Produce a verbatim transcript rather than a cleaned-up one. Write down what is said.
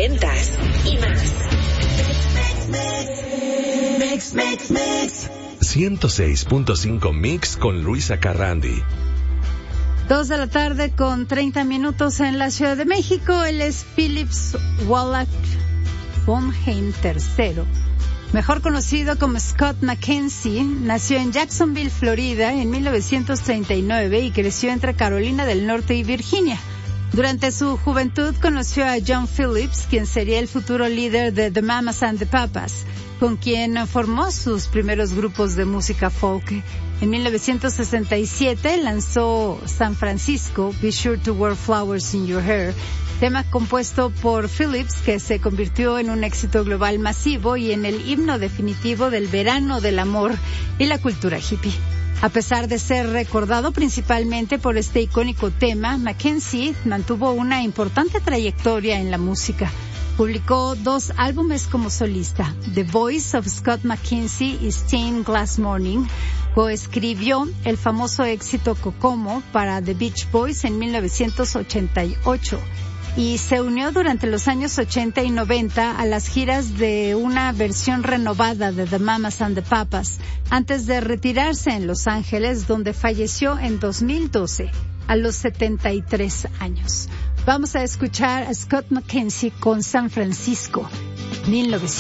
noventas y más. Mix, mix, mix. ciento seis punto cinco Mix con Luisa Carrandi. Dos de la tarde con treinta minutos en la Ciudad de México. Él es Philips Wallach Bonheim tercero, mejor conocido como Scott McKenzie. Nació en Jacksonville, Florida, en mil novecientos treinta y nueve y creció entre Carolina del Norte y Virginia. Durante su juventud conoció a John Phillips, quien sería el futuro líder de The Mamas and the Papas, con quien formó sus primeros grupos de música folk. En mil novecientos sesenta y siete lanzó San Francisco, Be Sure to Wear Flowers in Your Hair, tema compuesto por Phillips que se convirtió en un éxito global masivo y en el himno definitivo del verano del amor y la cultura hippie. A pesar de ser recordado principalmente por este icónico tema, McKenzie mantuvo una importante trayectoria en la música. Publicó dos álbumes como solista, The Voice of Scott McKenzie y Stained Glass Morning. Coescribió el famoso éxito Kokomo para The Beach Boys en mil novecientos ochenta y ocho y se unió durante los años ochenta y noventa a las giras de una versión renovada de The Mamas and the Papas, antes de retirarse en Los Ángeles, donde falleció en dos mil doce a los setenta y tres años. Vamos a escuchar a Scott McKenzie con San Francisco, mil novecientos